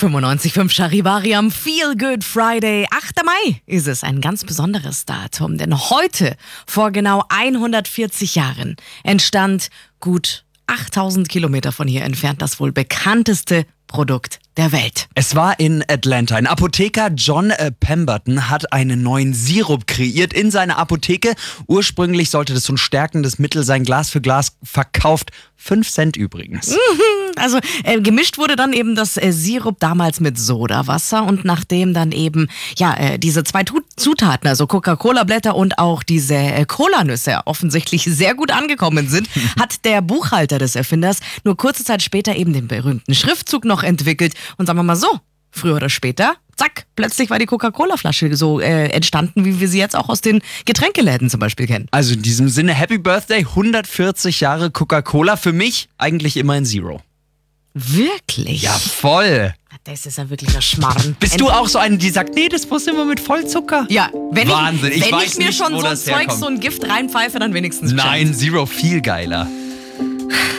95.5 Charivari am Feel Good Friday. 8. Mai ist es, ein ganz besonderes Datum, denn heute, vor genau 140 Jahren, entstand gut 8000 Kilometer von hier entfernt das wohl bekannteste Produkt der Welt. Es war in Atlanta. Ein Apotheker, John Pemberton, hat einen neuen Sirup kreiert in seiner Apotheke. Ursprünglich sollte das so ein stärkendes Mittel sein, Glas für Glas verkauft. 5 Cent übrigens. Also gemischt wurde dann eben das Sirup damals mit Sodawasser und nachdem dann eben diese zwei Zutaten, also Coca-Cola-Blätter und auch diese Cola-Nüsse offensichtlich sehr gut angekommen sind, hat der Buchhalter des Erfinders nur kurze Zeit später eben den berühmten Schriftzug noch entwickelt und sagen wir mal so, früher oder später, zack, plötzlich war die Coca-Cola-Flasche so entstanden, wie wir sie jetzt auch aus den Getränkeläden zum Beispiel kennen. Also in diesem Sinne, Happy Birthday, 140 Jahre Coca-Cola. Für mich eigentlich immer ein Zero. Wirklich? Ja, voll. Das ist ja wirklich ein Schmarrn. Bist du auch so eine, die sagt, nee, das muss immer mit Vollzucker? Ja, Wahnsinn, wenn weiß ich mir nicht, schon wo so ein das Zeug, herkommt. so ein Gift reinpfeife, dann wenigstens Nein, Zero viel geiler.